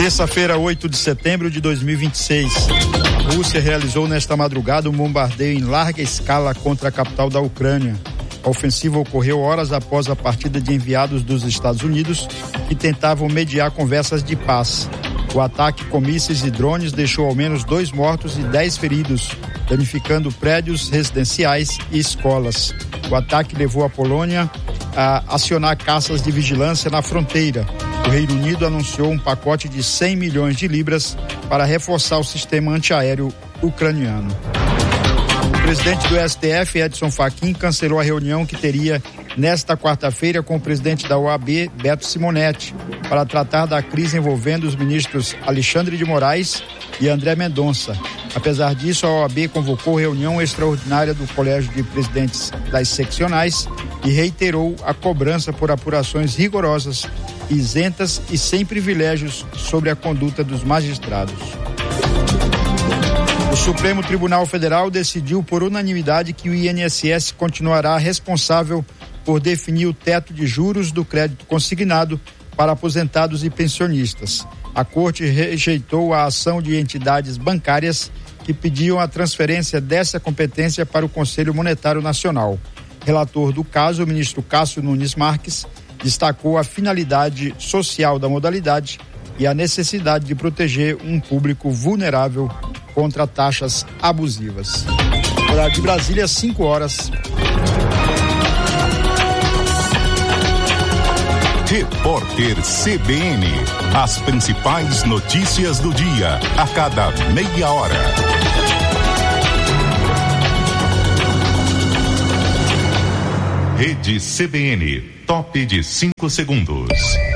Terça-feira, 8 de setembro de 2026. A Rússia realizou nesta madrugada um bombardeio em larga escala contra a capital da Ucrânia. A ofensiva ocorreu horas após a partida de enviados dos Estados Unidos que tentavam mediar conversas de paz. O ataque com mísseis e drones deixou ao menos 2 mortos e 10 feridos, danificando prédios residenciais e escolas. O ataque levou a Polônia a acionar caças de vigilância na fronteira. O Reino Unido anunciou um pacote de 100 milhões de libras para reforçar o sistema antiaéreo ucraniano. O presidente do STF, Edson Fachin, cancelou a reunião que teria nesta quarta-feira com o presidente da OAB, Beto Simonetti, para tratar da crise envolvendo os ministros Alexandre de Moraes e André Mendonça. Apesar disso, a OAB convocou reunião extraordinária do Colégio de Presidentes das Seccionais e reiterou a cobrança por apurações rigorosas, isentas e sem privilégios sobre a conduta dos magistrados. O Supremo Tribunal Federal decidiu por unanimidade que o INSS continuará responsável por definir o teto de juros do crédito consignado para aposentados e pensionistas. A Corte rejeitou a ação de entidades bancárias que pediam a transferência dessa competência para o Conselho Monetário Nacional. Relator do caso, o ministro Cássio Nunes Marques, destacou a finalidade social da modalidade e a necessidade de proteger um público vulnerável contra taxas abusivas. Horário de Brasília, 5 horas. Repórter CBN. As principais notícias do dia, a cada meia hora. Rede CBN, top de 5 segundos.